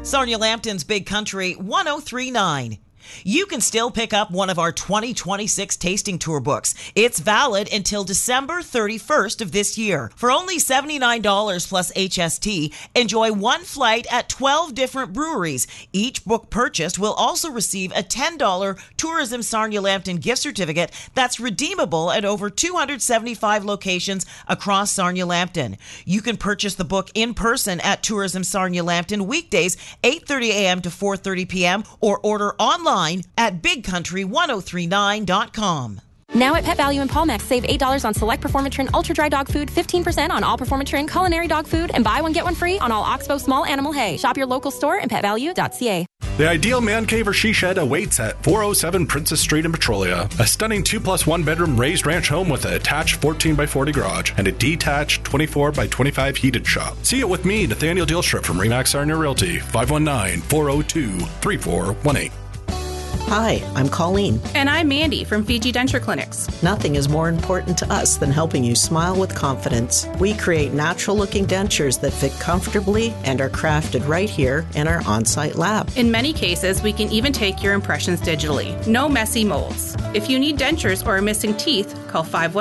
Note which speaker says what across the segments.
Speaker 1: Sarnia Lambton's Big Country 1039. You can still pick up one of our 2026 tasting tour books. It's valid until December 31st of this year. For only $79 plus HST, enjoy one flight at 12 different breweries. Each book purchased will also receive a $10 Tourism Sarnia Lambton gift certificate that's redeemable at over 275 locations across Sarnia Lambton. You can purchase the book in person at Tourism Sarnia Lambton weekdays 8:30 a.m. to 4:30 p.m. or order online at bigcountry1039.com.
Speaker 2: Now at Pet Value in Palmex, save $8 on select Performatrin Ultra Dry Dog Food, 15% on all Performatrin Culinary Dog Food, and buy one, get one free on all Oxbow Small Animal Hay. Shop your local store and petvalue.ca.
Speaker 3: The ideal man cave or she shed awaits at 407 Princess Street in Petrolia. A stunning 2+1 bedroom raised ranch home with an attached 14x40 garage and a detached 24x25 heated shop. See it with me, Nathaniel Dielstrip from Remax Sarnia Realty, 519-402-3418.
Speaker 4: Hi, I'm Colleen.
Speaker 5: And I'm Mandy from Fiji Denture Clinics.
Speaker 4: Nothing is more important to us than helping you smile with confidence. We create natural-looking dentures that fit comfortably and are crafted right here in our on-site lab.
Speaker 5: In many cases, we can even take your impressions digitally. No messy molds. If you need dentures or are missing teeth, call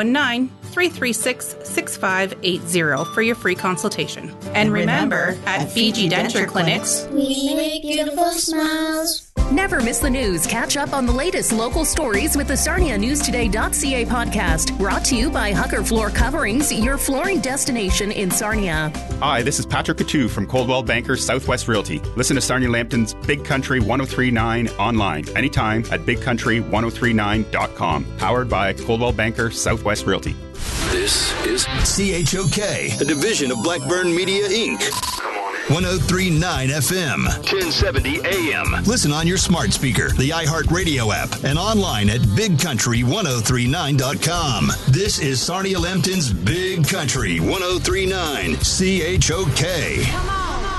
Speaker 5: 519-336-6580 for your free consultation. And remember, at Fiji Denture Clinics,
Speaker 6: we make beautiful smiles.
Speaker 7: Never miss the news. Catch up on the latest local stories with the SarniaNewsToday.ca podcast. Brought to you by Hucker Floor Coverings, your flooring destination in Sarnia.
Speaker 8: Hi, this is Patrick Coutu from Coldwell Banker Southwest Realty. Listen to Sarnia Lambton's Big Country 1039 online anytime at bigcountry1039.com. Powered by Coldwell Banker Southwest Realty.
Speaker 9: This is CHOK, a division of Blackburn Media, Inc. 1039 FM, 1070 AM. Listen on your smart speaker, the iHeartRadio app, and online at bigcountry1039.com. This is Sarnia Lambton's Big Country 1039 CHOK.
Speaker 10: Come on.